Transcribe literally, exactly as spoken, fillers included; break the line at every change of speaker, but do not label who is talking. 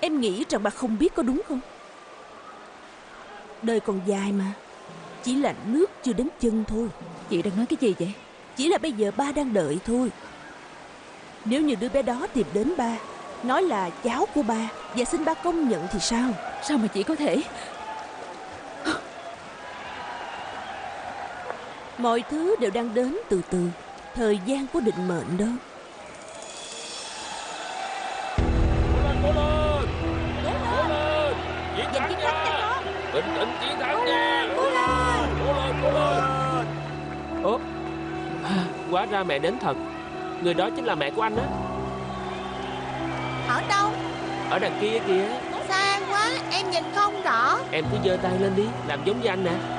Em nghĩ rằng bà không biết có đúng không? Đời còn dài mà. Chỉ là nước chưa đến chân thôi.
Chị đang nói cái gì vậy?
Chỉ là bây giờ ba đang đợi thôi. Nếu như đứa bé đó tìm đến ba, nói là cháu của ba và xin ba công nhận thì sao?
Sao mà chị có thể?
Mọi thứ đều đang đến từ từ. Thời gian của định mệnh đó.
Cố lên, cố lên, cố lên, chiến thắng nha, bình tĩnh chiến thắng nha, cố lên, cố lên, cố lên.
Ủa, hóa ra mẹ đến thật. Người đó chính là mẹ của anh á.
Ở đâu?
Ở đằng kia kìa.
Xa quá, em nhìn không rõ.
Em cứ giơ tay lên đi, làm giống như anh nè.